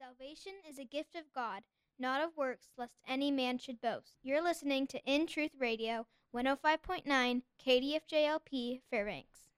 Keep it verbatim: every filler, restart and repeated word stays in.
Salvation is a gift of God, not of works, lest any man should boast. You're listening to In Truth Radio, one oh five point nine K D F J L P, Fairbanks.